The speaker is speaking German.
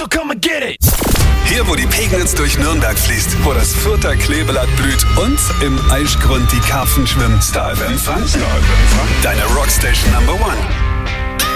so come and get it. Hier, wo die Pegnitz durch Nürnberg fließt, wo das Further Kleeblatt blüht und im Aischgrund die Karpfen schwimmen. Star FM Fun. Deine Rockstation Number 1.